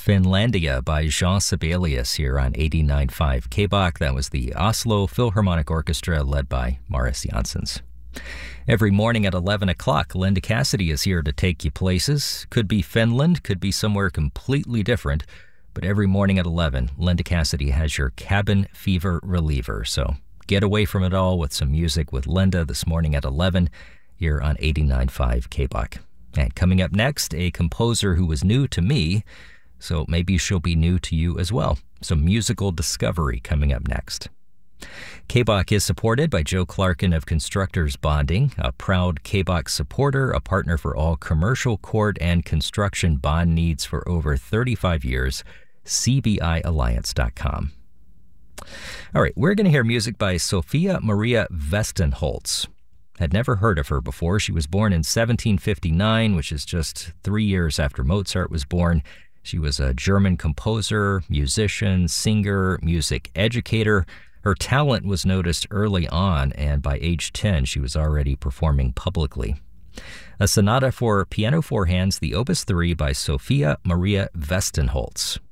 Finlandia by Jean Sibelius here on 89.5 KBOK. That was the Oslo Philharmonic Orchestra led by Maurice Janssens. Every morning at 11 o'clock, Linda Cassidy is here to take you places. Could be Finland, could be somewhere completely different. But every morning at 11, Linda Cassidy has your cabin fever reliever. So get away from it all with some music with Linda this morning at 11 here on 89.5 KBOK. And coming up next, a composer who was new to me, so maybe she'll be new to you as well. Some musical discovery coming up next. KBOK is supported by Joe Clarkin of Constructors Bonding, a proud KBOK supporter, a partner for all commercial, court, and construction bond needs for over 35 years, CBIalliance.com. All right, we're going to hear music by Sophia Maria Westenholz. Had never heard of her before. She was born in 1759, which is just 3 years after Mozart was born. She was a German composer, musician, singer, music educator. Her talent was noticed early on, and by age 10, she was already performing publicly. A sonata for piano four hands, the Opus 3 by Sophia Maria Westenholz.